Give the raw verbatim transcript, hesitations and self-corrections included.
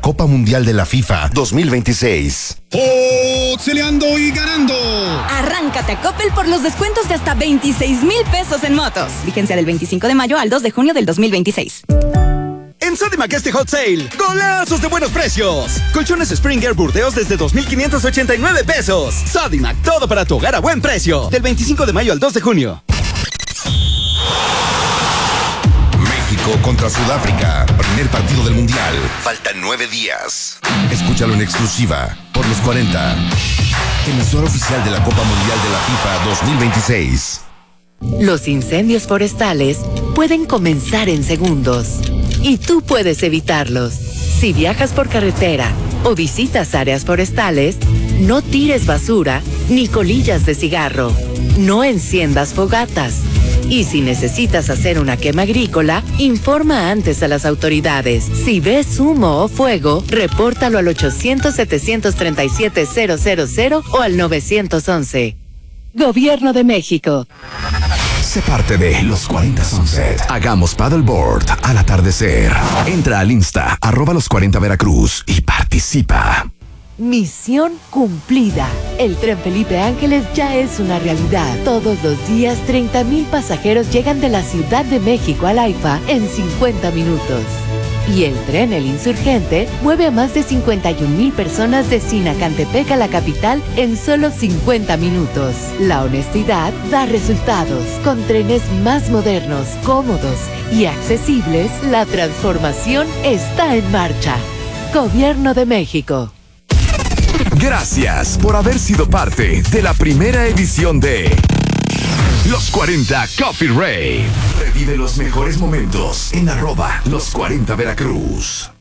Copa Mundial de la FIFA dos mil veintiséis. ¡Oxeleando y ganando! Arráncate a Coppel por los descuentos de hasta veintiséis mil pesos en motos. Vigencia del veinticinco de mayo al dos de junio del dos mil veintiséis. En Sodimac este Hot Sale, golazos de buenos precios. Colchones Springer Burdeos desde dos mil quinientos ochenta y nueve pesos. Sodimac, todo para tu hogar a buen precio. Del veinticinco de mayo al dos de junio. México contra Sudáfrica, primer partido del Mundial. Faltan nueve días. Escúchalo en exclusiva por los cuarenta. Emisora oficial de la Copa Mundial de la FIFA dos mil veintiséis. Los incendios forestales pueden comenzar en segundos y tú puedes evitarlos. Si viajas por carretera o visitas áreas forestales, no tires basura ni colillas de cigarro. No enciendas fogatas. Y si necesitas hacer una quema agrícola, informa antes a las autoridades. Si ves humo o fuego, repórtalo al ochocientos, setecientos treinta y siete, cero cero cero o al nueve once. Gobierno de México. Sé parte de los cuarenta Sunset. Hagamos paddleboard al atardecer. Entra al Insta, arroba los cuarenta Veracruz y participa. Misión cumplida. El tren Felipe Ángeles ya es una realidad. Todos los días, treinta mil pasajeros llegan de la Ciudad de México al AIFA en cincuenta minutos. Y el tren El Insurgente mueve a más de cincuenta y un mil personas de Sinacantepec a la capital en solo cincuenta minutos. La honestidad da resultados. Con trenes más modernos, cómodos y accesibles, la transformación está en marcha. Gobierno de México. Gracias por haber sido parte de la primera edición de Los cuarenta Coffee Rave. Revive los mejores momentos en arroba los cuarenta Veracruz.